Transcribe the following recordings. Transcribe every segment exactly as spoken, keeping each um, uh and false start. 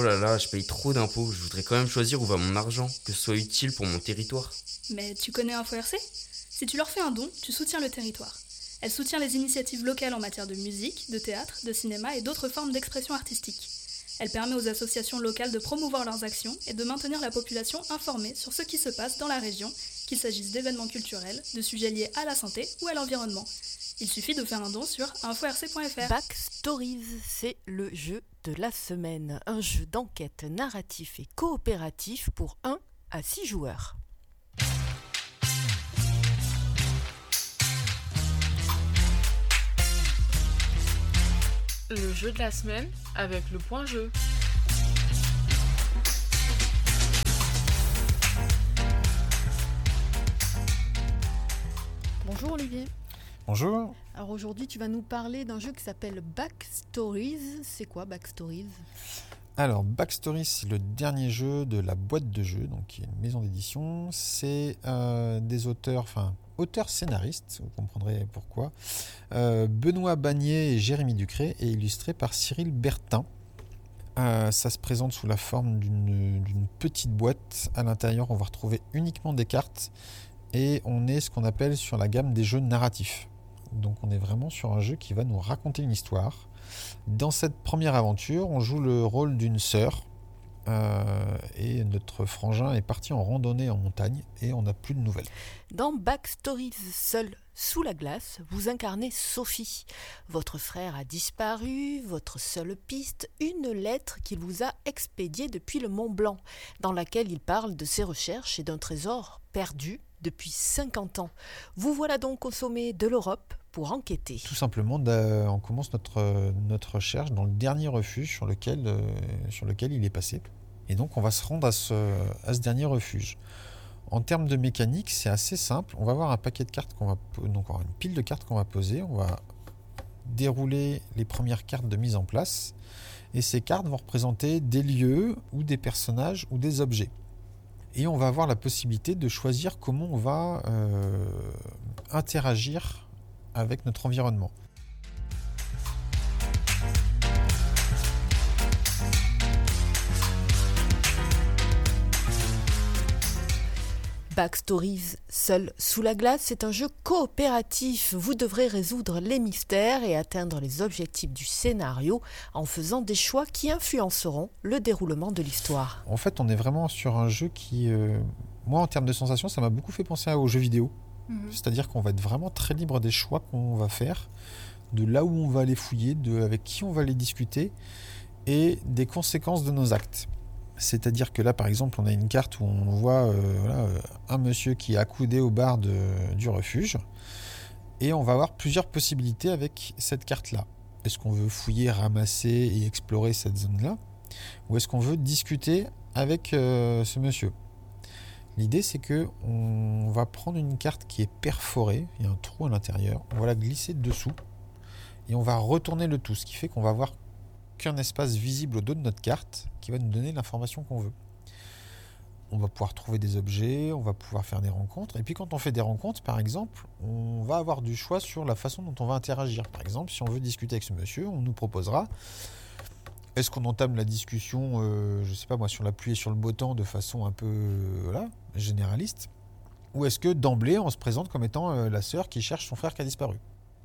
Oh là là, je paye trop d'impôts, je voudrais quand même choisir où va mon argent, que ce soit utile pour mon territoire. Mais tu connais Info R C? Si tu leur fais un don, tu soutiens le territoire. Elle soutient les initiatives locales en matière de musique, de théâtre, de cinéma et d'autres formes d'expression artistique. Elle permet aux associations locales de promouvoir leurs actions et de maintenir la population informée sur ce qui se passe dans la région, qu'il s'agisse d'événements culturels, de sujets liés à la santé ou à l'environnement. Il suffit de faire un don sur info r c point f r. Backstories, c'est le jeu de la semaine. Un jeu d'enquête narratif et coopératif pour un à six joueurs. Le jeu de la semaine avec le point jeu. Bonjour Olivier. Bonjour. Alors aujourd'hui tu vas nous parler d'un jeu qui s'appelle Backstories. C'est quoi Backstories ? Alors Backstories, c'est le dernier jeu de la boîte de jeux, donc qui est une maison d'édition. C'est euh, des auteurs, enfin auteurs scénaristes, vous comprendrez pourquoi. Euh, Benoît Bagné et Jérémy Ducré, et illustré par Cyril Bertin. Euh, ça se présente sous la forme d'une, d'une petite boîte. À l'intérieur, on va retrouver uniquement des cartes, et on est ce qu'on appelle sur la gamme des jeux narratifs. Donc on est vraiment sur un jeu qui va nous raconter une histoire. Dans cette première aventure, on joue le rôle d'une sœur euh, et notre frangin est parti en randonnée en montagne et on n'a plus de nouvelles. Dans Backstories, seul sous la glace, vous incarnez Sophie. Votre frère a disparu, votre seule piste, une lettre qu'il vous a expédiée depuis le Mont Blanc, dans laquelle il parle de ses recherches et d'un trésor perdu depuis cinquante ans. Vous voilà donc au sommet de l'Europe pour enquêter. Tout simplement, on commence notre, notre recherche dans le dernier refuge sur lequel, euh, sur lequel il est passé. Et donc on va se rendre à ce, à ce dernier refuge. En termes de mécanique, c'est assez simple. On va avoir un paquet de cartes qu'on va, donc on va avoir une pile de cartes qu'on va poser. On va dérouler les premières cartes de mise en place. Et ces cartes vont représenter des lieux ou des personnages ou des objets. Et on va avoir la possibilité de choisir comment on va euh, interagir avec notre environnement. Backstories, seul sous la glace, c'est un jeu coopératif. Vous devrez résoudre les mystères et atteindre les objectifs du scénario en faisant des choix qui influenceront le déroulement de l'histoire. En fait, on est vraiment sur un jeu qui, euh, moi, en termes de sensations, ça m'a beaucoup fait penser aux jeux vidéo. Mmh. C'est-à-dire qu'on va être vraiment très libre des choix qu'on va faire, de là où on va aller fouiller, de avec qui on va aller discuter et des conséquences de nos actes. C'est-à-dire que là, par exemple, on a une carte où on voit euh, voilà, un monsieur qui est accoudé au bar de, du refuge. Et on va avoir plusieurs possibilités avec cette carte-là. Est-ce qu'on veut fouiller, ramasser et explorer cette zone-là ? Ou est-ce qu'on veut discuter avec euh, ce monsieur ? L'idée, c'est qu'on va prendre une carte qui est perforée, il y a un trou à l'intérieur, on va la glisser dessous et on va retourner le tout, ce qui fait qu'on va avoir qu'un espace visible au dos de notre carte qui va nous donner l'information qu'on veut. On va pouvoir trouver des objets, on va pouvoir faire des rencontres, et puis quand on fait des rencontres, par exemple, on va avoir du choix sur la façon dont on va interagir. Par exemple, si on veut discuter avec ce monsieur, on nous proposera est-ce qu'on entame la discussion, euh, je sais pas moi, sur la pluie et sur le beau temps de façon un peu euh, voilà, généraliste, ou est-ce que d'emblée on se présente comme étant euh, la sœur qui cherche son frère qui a disparu,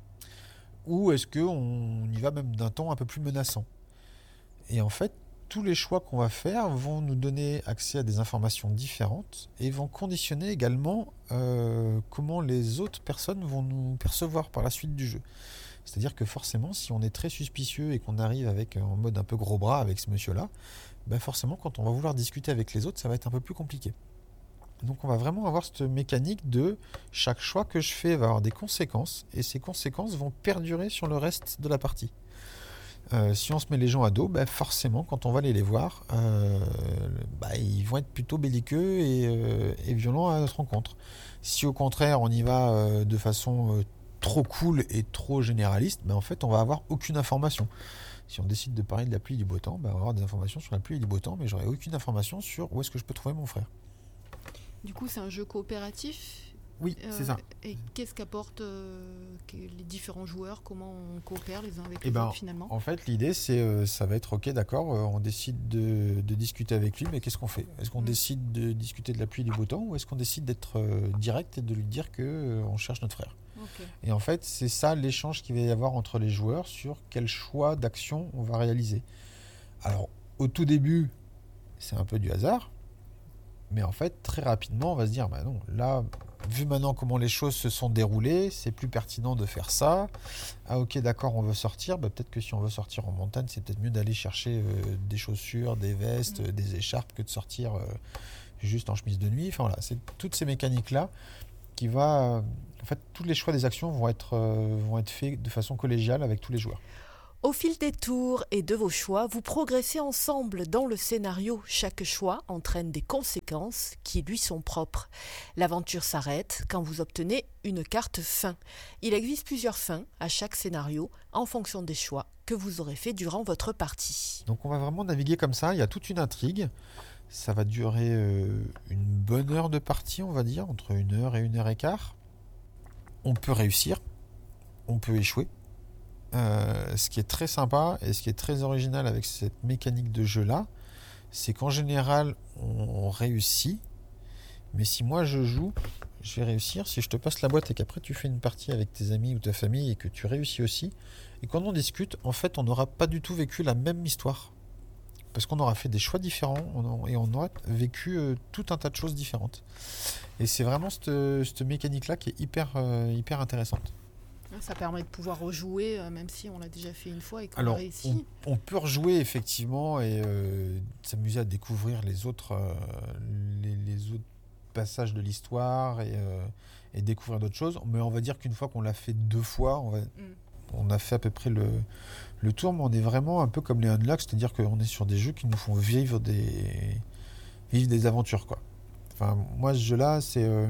ou est-ce qu'on y va même d'un ton un peu plus menaçant. Et en fait, tous les choix qu'on va faire vont nous donner accès à des informations différentes et vont conditionner également euh, comment les autres personnes vont nous percevoir par la suite du jeu. C'est-à-dire que forcément, si on est très suspicieux et qu'on arrive avec en mode un peu gros bras avec ce monsieur-là, ben forcément, quand on va vouloir discuter avec les autres, ça va être un peu plus compliqué. Donc on va vraiment avoir cette mécanique de chaque choix que je fais va avoir des conséquences et ces conséquences vont perdurer sur le reste de la partie. Euh, si on se met les gens à dos, bah forcément, quand on va aller les voir, euh, bah, ils vont être plutôt belliqueux et, euh, et violents à notre rencontre. Si au contraire, on y va euh, de façon euh, trop cool et trop généraliste, bah, en fait, on va avoir aucune information. Si on décide de parler de la pluie et du beau temps, bah, on va avoir des informations sur la pluie et du beau temps, mais j'aurai aucune information sur où est-ce que je peux trouver mon frère. Du coup, c'est un jeu coopératif. Oui, Euh, c'est ça. Et qu'est-ce qu'apportent euh, que les différents joueurs? Comment on coopère les uns avec Eh les ben, autres finalement? En fait, l'idée, c'est, euh, ça va être, ok, d'accord, euh, on décide de, de discuter avec lui, mais qu'est-ce qu'on fait? Est-ce qu'on Mm. décide de discuter de la pluie et du beau temps, ou est-ce qu'on décide d'être euh, direct et de lui dire que euh, on cherche notre frère? Ok. Et en fait, c'est ça l'échange qu'il va y avoir entre les joueurs sur quel choix d'action on va réaliser. Alors, au tout début, c'est un peu du hasard, mais en fait, très rapidement, on va se dire, bah non, là, vu maintenant comment les choses se sont déroulées, c'est plus pertinent de faire ça. Ah ok, d'accord, on veut sortir, bah, peut-être que si on veut sortir en montagne, c'est peut-être mieux d'aller chercher euh, des chaussures, des vestes, Mmh. des écharpes, que de sortir euh, juste en chemise de nuit. Enfin voilà, c'est toutes ces mécaniques-là qui va... euh, en fait, tous les choix des actions vont être, euh, vont être faits de façon collégiale avec tous les joueurs. Au fil des tours et de vos choix, vous progressez ensemble dans le scénario. Chaque choix entraîne des conséquences qui lui sont propres. L'aventure s'arrête quand vous obtenez une carte fin. Il existe plusieurs fins à chaque scénario en fonction des choix que vous aurez fait durant votre partie. Donc on va vraiment naviguer comme ça, il y a toute une intrigue. Ça va durer euh, une bonne heure de partie, on va dire, entre une heure et une heure et quart. On peut réussir, on peut échouer. Euh, ce qui est très sympa et ce qui est très original avec cette mécanique de jeu là, c'est qu'en général on réussit, mais si moi je joue, je vais réussir. Si je te passe la boîte et qu'après tu fais une partie avec tes amis ou ta famille et que tu réussis aussi, et quand on discute, en fait on n'aura pas du tout vécu la même histoire, parce qu'on aura fait des choix différents on a, et on aura vécu euh, tout un tas de choses différentes. Et c'est vraiment cette, cette mécanique là qui est hyper, euh, hyper intéressante. Ça permet de pouvoir rejouer, euh, même si on l'a déjà fait une fois et qu'on a Alors, réussi. on, on peut rejouer effectivement et euh, s'amuser à découvrir les autres, euh, les, les autres passages de l'histoire et, euh, et découvrir d'autres choses. Mais on va dire qu'une fois qu'on l'a fait deux fois, on, va, Mm. on a fait à peu près le, le tour. Mais on est vraiment un peu comme les Unlock, c'est-à-dire qu'on est sur des jeux qui nous font vivre des, vivre des aventures, quoi. Enfin, moi, ce jeu-là, c'est... Euh,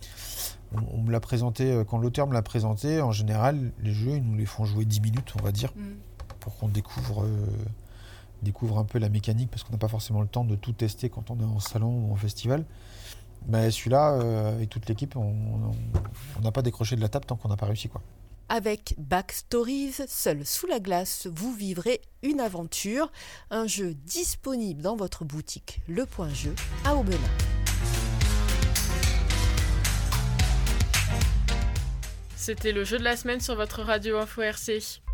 on, on me l'a présenté, quand l'auteur me l'a présenté, en général, les jeux, ils nous les font jouer dix minutes, on va dire, Mm. pour qu'on découvre, euh, découvre un peu la mécanique, parce qu'on n'a pas forcément le temps de tout tester quand on est en salon ou en festival. Mais celui-là, euh, avec toute l'équipe, on n'a pas décroché de la table tant qu'on n'a pas réussi, quoi. Avec Backstories, seul sous la glace, vous vivrez une aventure, un jeu disponible dans votre boutique Le Point Jeu à Aubenas. C'était le jeu de la semaine sur votre radio Info R C.